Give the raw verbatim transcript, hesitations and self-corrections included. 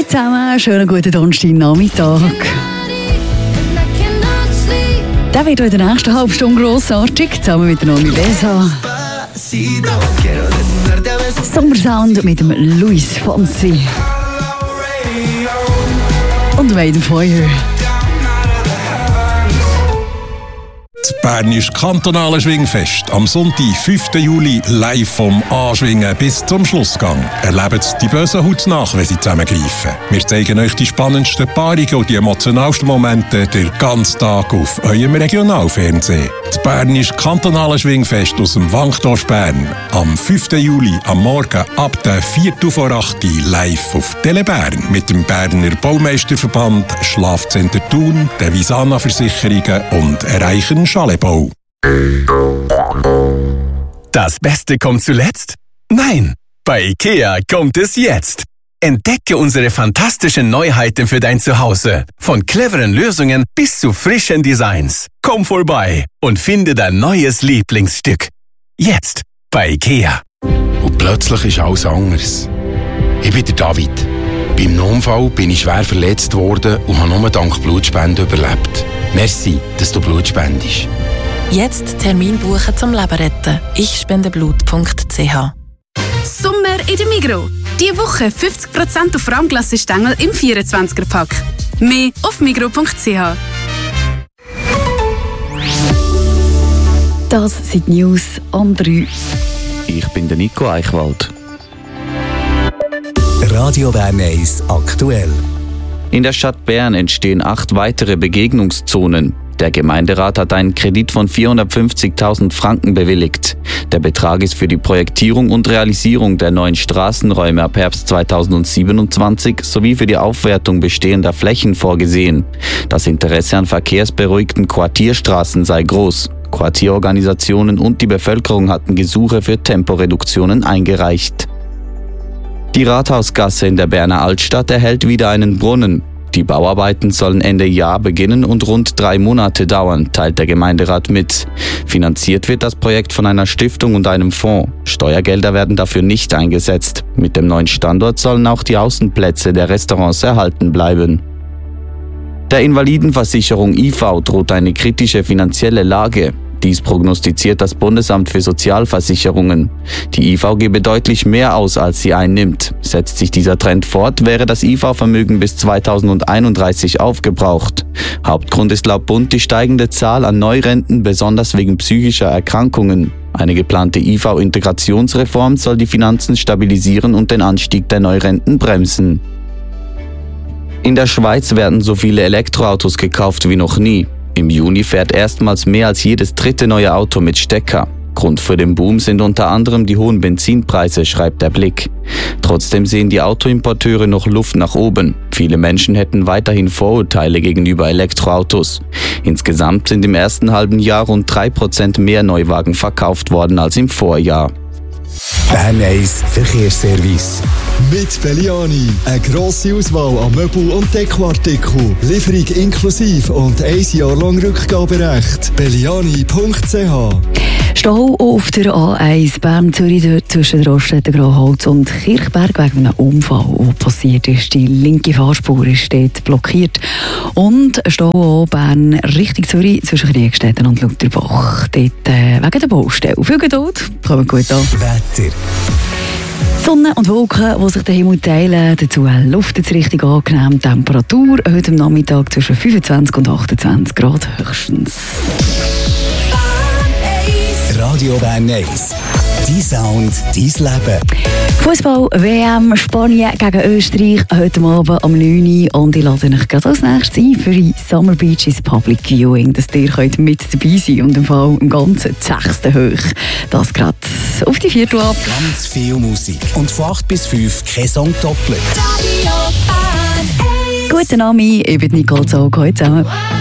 zusammen, schönen guten Donnerstagnachmittag. Der wird in der nächsten halben Stunde grossartig, zusammen mit der Nomi Besa. Sommersound mit dem Luis Fonsi. Und Maiden Feuer. Das Bernische Kantonale Schwingfest am Sonntag, fünften Juli, live vom Anschwingen bis zum Schlussgang. Erlebt die Bösen Haut nach, wenn sie zusammengreifen. Wir zeigen euch die spannendsten Paarungen und die emotionalsten Momente den ganzen Tag auf eurem Regionalfernsehen. Das Bernische Kantonale Schwingfest aus dem Wankdorf Bern. Am fünften Juli am Morgen ab der viertel vor acht live auf Telebern mit dem Berner Baumeisterverband, Schlafcenter Thun, der Visana Versicherungen und Erreichen Schalebau. Das Beste kommt zuletzt? Nein, bei IKEA kommt es jetzt. Entdecke unsere fantastischen Neuheiten für dein Zuhause. Von cleveren Lösungen bis zu frischen Designs. Komm vorbei und finde dein neues Lieblingsstück. Jetzt bei IKEA. Und plötzlich ist alles anders. Ich bin der David. Beim Notfall bin ich schwer verletzt worden und habe nur dank Blutspenden überlebt. Merci, dass du Blut spendest. Jetzt Termin buchen zum Leben retten. ich spende blut punkt c h. Sommer in der Migros. Diese Woche fünfzig Prozent auf Rahmglassestängel im vierundzwanziger-Pack. Mehr auf migros punkt c h. Das sind die News am drei. Ich bin der Nico Eichwald. Radio Bern eins aktuell. In der Stadt Bern entstehen acht weitere Begegnungszonen. Der Gemeinderat hat einen Kredit von vierhundertfünfzigtausend Franken bewilligt. Der Betrag ist für die Projektierung und Realisierung der neuen Straßenräume ab Herbst zweitausendsiebenundzwanzig sowie für die Aufwertung bestehender Flächen vorgesehen. Das Interesse an verkehrsberuhigten Quartierstraßen sei groß. Quartierorganisationen und die Bevölkerung hatten Gesuche für Temporeduktionen eingereicht. Die Rathausgasse in der Berner Altstadt erhält wieder einen Brunnen. Die Bauarbeiten sollen Ende Jahr beginnen und rund drei Monate dauern, teilt der Gemeinderat mit. Finanziert wird das Projekt von einer Stiftung und einem Fonds. Steuergelder werden dafür nicht eingesetzt. Mit dem neuen Standort sollen auch die Außenplätze der Restaurants erhalten bleiben. Der Invalidenversicherung I V droht eine kritische finanzielle Lage. Dies prognostiziert das Bundesamt für Sozialversicherungen. Die I V gebe deutlich mehr aus, als sie einnimmt. Setzt sich dieser Trend fort, wäre das I V-Vermögen bis zweitausendeinunddreißig aufgebraucht. Hauptgrund ist laut Bund die steigende Zahl an Neurenten, besonders wegen psychischer Erkrankungen. Eine geplante I V-Integrationsreform soll die Finanzen stabilisieren und den Anstieg der Neurenten bremsen. In der Schweiz werden so viele Elektroautos gekauft wie noch nie. Im Juni fährt erstmals mehr als jedes dritte neue Auto mit Stecker. Grund für den Boom sind unter anderem die hohen Benzinpreise, schreibt der Blick. Trotzdem sehen die Autoimporteure noch Luft nach oben. Viele Menschen hätten weiterhin Vorurteile gegenüber Elektroautos. Insgesamt sind im ersten halben Jahr rund drei Prozent mehr Neuwagen verkauft worden als im Vorjahr. Bern eins Verkehrsservice. Mit Belliani. Eine grosse Auswahl an Möbel- und Dekoartikeln. Lieferung inklusive und ein Jahr lang Rückgaberecht. belliani punkt c h. Stau auf der A eins Bern-Zürich zwischen Roststätten, Grauholz und Kirchberg wegen einem Unfall, der passiert ist. Die linke Fahrspur ist dort blockiert. Und Stau auch Bern Richtung Zürich zwischen Kriegstetten und Lutherbach. Dort äh, wegen der Baustelle. Viel Geduld, kommen gut an. Wetter. Sonne und Wolken, die sich den Himmel teilen. Dazu Luft jetzt richtig angenehm. Temperatur heute am Nachmittag zwischen fünfundzwanzig und achtundzwanzig Grad höchstens. Radio Bern eins. Dein Sound, dein Leben. Fußball-W M Spanien gegen Österreich heute Abend um neun Uhr. Und ich lade euch gerade als nächstes ein für die Summer Beaches Public Viewing, dass ihr könnt mit dabei sein und im Fall im ganzen sechsten hoch. Das gerade auf die vierte ab. Ganz viel Musik. Und von acht bis fünf kein Song doppelt. Guten Abend, ich bin Nicole Zog. Heute zusammen.